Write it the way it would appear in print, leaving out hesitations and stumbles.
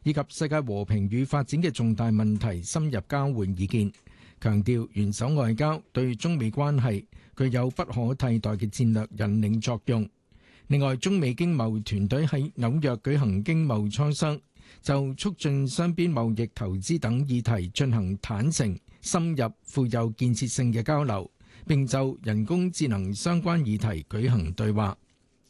以及世界和平與發展嘅重大問題深入交換意見，強調元首外交對中美關係具有不可替代嘅戰略引領作用。另外，中美經貿團隊喺紐約舉行經貿磋商，就促進雙邊貿易、投資等議題進行坦誠、深入、富有建設性嘅交流，並就人工智能相關議題舉行對話。